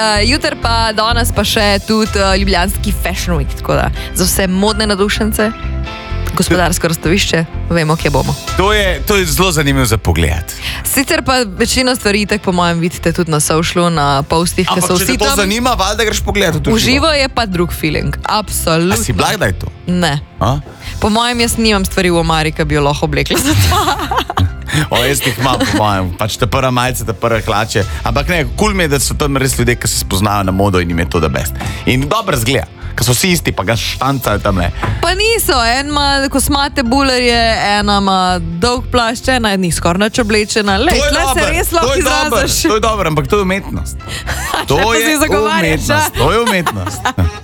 jutri pa danes pa še tudi Ljubljanski Fashion Week, tako da za vse modne nadušence, gospodarsko razstavišče, vemo, kje bomo. To je zelo zanimivo za pogled. Sicer pa večino stvari, tak po mojem, vidite tudi na socialu, na postih, ki so Ampak, če vsi te to tam. zanima, valjda greš pogledat v Uživo je pa drug feeling, absolutno. A si bila kdaj to? Ne. A? Po mojem, jaz nimam stvari v omari, ki bi jo lahko oblekla za to. Jaz jih imam, po mojem, pač te prva majica, te prve hlače. Ampak ne, kul mi je, da so tam res ljudje, ki se spoznajo na modo in jim je to da best. In dobro zgleda, ker so vsi isti, pa ga štancajo tam le. Pa niso, en ima kosmate bulerje, ena ima dolg plašč, ena ni skoraj nič oblečena. Lej, tle se res lahko izraziš. To je dobro, ampak to je umetnost. To je umetnost. To je umetnost.